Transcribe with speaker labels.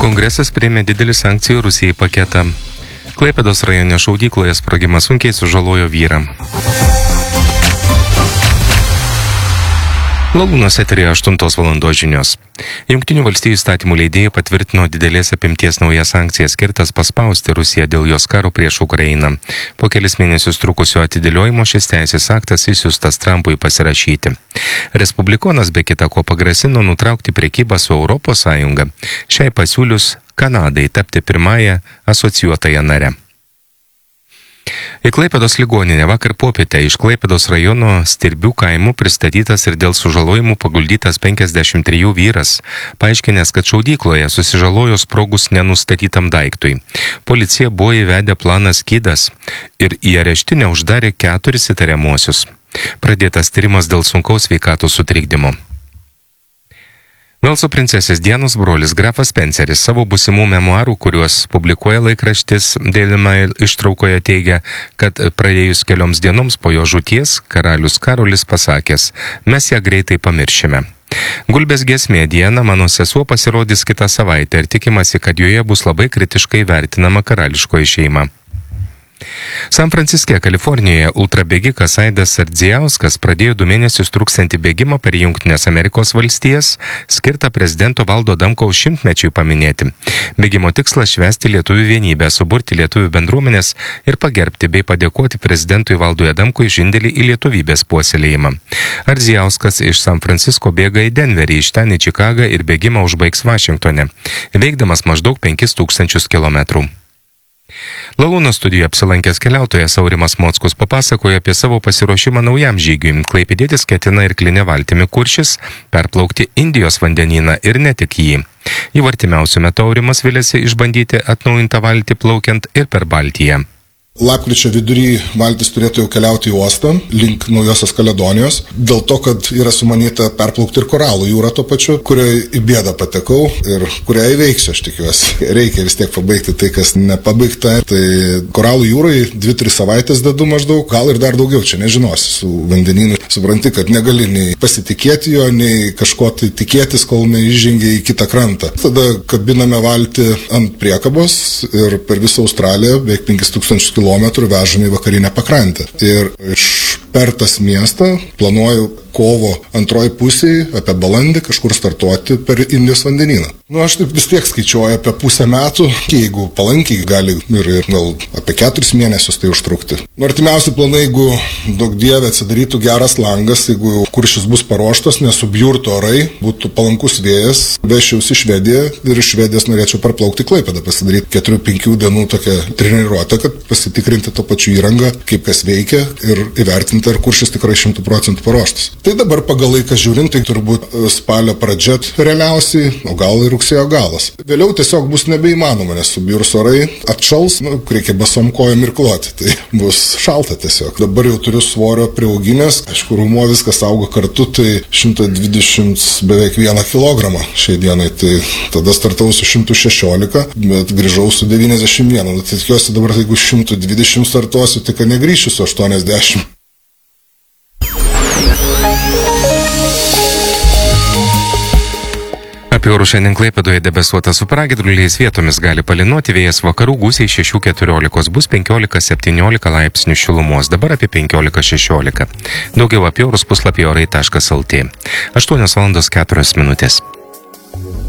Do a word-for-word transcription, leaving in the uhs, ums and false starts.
Speaker 1: Kongresas priėmė didelį sankcijų Rusijai paketą. Klaipėdos rajone šaudykloje sprogimas sunkiai sužalojo vyrą. Lalūnos eteryje aštuntos valandos žinios. Jungtinių valstijų įstatymų leidėjai patvirtino didelės apimties naujas sankcijas skirtas paspausti Rusiją dėl jos karo prieš Ukrainą. Po kelis mėnesius trukusio atidėliojimo šis teisės aktas išsiųstas Trumpui pasirašyti. Respublikonas be kita ko pagrasino nutraukti prekybą su Europos Sąjunga, šiai pasiūlius Kanadai tapti pirmąją asocijuotąją nare. Į Klaipėdos ligoninę vakar popietę iš Klaipėdos rajono Stirbių kaimų pristatytas ir dėl sužalojimų paguldytas penkiasdešimt trejų vyras, paaiškinęs, kad šaudykloje susižalojo sprogus nenustatytam daiktui. Policija buvo įvedę planą Skydas ir į areštinę uždarė keturis įtariamuosius. Pradėtas tyrimas dėl sunkaus sveikatos sutrikdymo. Velso princesės Dianos brolis grafas Spenceris savo būsimų memuarų, kuriuos publikuoja laikraštis Daily Mail, ištraukoje teigia, kad praėjus kelioms dienoms po jo žūties karalius Karolis pasakęs, mes ją greitai pamiršime. Gulbės giesmė Diana, mano sesuo, pasirodys kitą savaitę ir tikimasi, kad joje bus labai kritiškai vertinama karališkoji šeima. San Franciske, Kalifornijoje, ultrabėgikas Aidas Ardzijauskas pradėjo du mėnesius truksiantį bėgimą per Jungtines Amerikos valstijas, skirtą prezidento Valdo Adamkaus šimtmečiui paminėti. Bėgimo tikslas švęsti lietuvių vienybę, suburti lietuvių bendruomenės ir pagerbti bei padėkoti prezidentui Valdui Adamkui už indėlį į lietuvybės puoselėjimą. Ardzijauskas iš San Francisko bėga į Denverį, iš ten į Čikagą ir bėgimą užbaigs Vašingtone, veikdamas maždaug penkis tūkstančius kilometrų. Lalūno studijoje apsilankęs keliautojas Aurimas Mockus papasakojo apie savo pasiruošimą naujam žygiui. Klaipėdietis ketina ir Kline valtimi Kuršis perplaukti Indijos vandenyną ir ne tik jį. Į artimiausiu metu Aurimas viliasi išbandyti atnaujintą valtį plaukiant ir per Baltiją.
Speaker 2: Lapkričio vidury valtis turėtų jau keliauti į uostą, link Naujosios Kaledonijos, dėl to, kad yra sumanyta perplaukti ir Koralų jūrą tuo pačiu, kurioje į bėdą patekau ir kurią įveiksiu, aš tikiuosi. Reikia vis tiek pabaigti tai, kas nepabaigta. Tai Koralų jūrai dvi tris savaitės dedu maždaug, gal ir dar daugiau, čia nežinosi su vandenynu. Supranti, kad negali nei pasitikėti jo, nei kažko tai tikėtis, kol neįžengia į kitą krantą. Tada kabiname valtį ant priekabos ir per visą Australiją, beveik penkis tūkstančius kilometrų vežame į vakarinę pakrantę. Ir iš per tas miestą planuoju kovo antroji pusėje, apie balandį, kažkur startuoti per Indijos vandenyną. Nu, aš taip vis tiek skaičiuoju apie pusę metų, jeigu palankiai gali ir, ir gal apie keturis mėnesius tai užtrukti. Nu, artimiausi planai, jeigu daug dievė atsidarytų geras langas, jeigu Kuršis bus paruoštas, nesubjurtų orai, būtų palankus vėjas, vešiausi į Švediją ir iš Švedijos norėčiau parplaukti Klaipėdą, pasidaryti keturių penkių dienų tokią treniruotę, kad pasitikrinti to pačiu įrangą, kaip kas veikia ir įvertinti, ar Kuršis tikrai šimtų procentų paruoštas. Tai dabar pagal laiką žiūrint, tai turbūt spalio pradžia realiausiai, o gal ir rugsėjo galas. Vėliau tiesiog bus nebeįmanoma, nes subjurs orai atšals, nu, reikia basom kojom ir kloti, tai bus šalta tiesiog. Dabar jau turiu svorio priauginęs, aišku, rūmo viskas auga kartu, tai šimtas dvidešimt beveik vieną kilogramą šiai dienai, tai tada startau su šimtu šešiolika, bet grįžau su devyniasdešimt vienu, tai tikiuosi dabar, jeigu šimtu dvidešimt startuosiu, tik negrįšiu su aštuoniasdešimt.
Speaker 1: Apie orų šiandien Klaipėdoje debesuota su pragiedruliais, vietomis gali palynuoti, vėjas vakarų gūsiai šeši keturiolikos, bus penkiolika septyniolika laipsnių šilumos, dabar apie penkiolika šešiolika. Daugiau apie orus puslapyje orai taškas lt. aštuonios valandos keturios minutės.